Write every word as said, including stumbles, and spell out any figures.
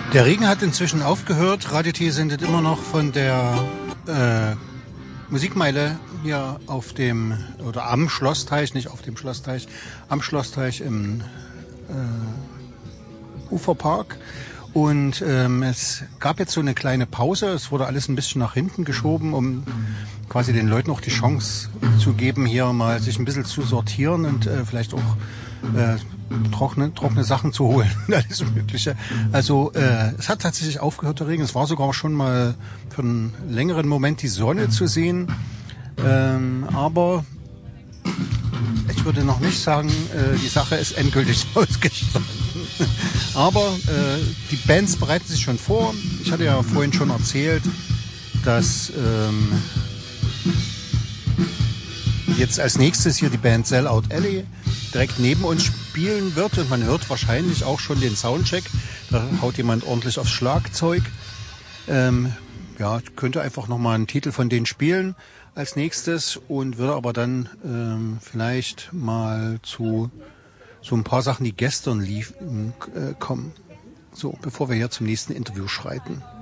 Der Regen hat inzwischen aufgehört. Radio T sendet immer noch von der äh, Musikmeile hier auf dem, oder am Schlossteich, nicht auf dem Schlossteich, am Schlossteich im äh, Uferpark. Und ähm, es gab jetzt so eine kleine Pause. Es wurde alles ein bisschen nach hinten geschoben, um quasi den Leuten auch die Chance zu geben, hier mal sich ein bisschen zu sortieren und äh, vielleicht auch äh, trockene, trockene Sachen zu holen. Alles Mögliche. Also äh, es hat tatsächlich aufgehört, der Regen. Es war sogar schon mal für einen längeren Moment die Sonne zu sehen. Ähm, aber ich würde noch nicht sagen, äh, die Sache ist endgültig ausgestanden. Aber äh, die Bands bereiten sich schon vor. Ich hatte ja vorhin schon erzählt, dass ähm, jetzt als nächstes hier die Band Sellout Alley direkt neben uns spielen wird. Und man hört wahrscheinlich auch schon den Soundcheck. Da haut jemand ordentlich aufs Schlagzeug. Ähm, ja, könnte einfach nochmal einen Titel von denen spielen als nächstes und würde aber dann ähm, vielleicht mal zu so ein paar Sachen, die gestern liefen, äh, kommen. So, bevor wir hier zum nächsten Interview schreiten.